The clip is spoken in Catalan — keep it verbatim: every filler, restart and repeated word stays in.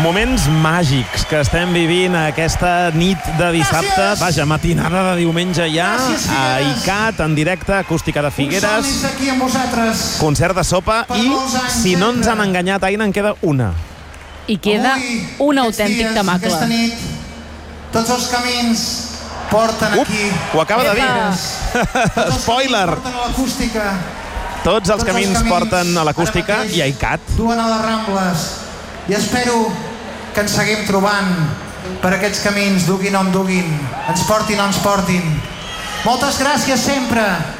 Moments màgics que estem vivint aquesta nit de dissabte, vaja, matinada de diumenge ja, a ICAT, en directe, acústica de Figueres, concert de sopa i, si no ens han enganyat, Aina, en queda una. I queda un autèntic temacle. Aquesta nit, tots els camins porten aquí. Ho acaba de dir. Spoiler. Tots els camins porten a l'acústica i a ICAT. Duen a les Rambles. I espero que ens seguim trobant per aquests camins, duguin o em duguin, ens portin o ens portin. Moltes gràcies sempre.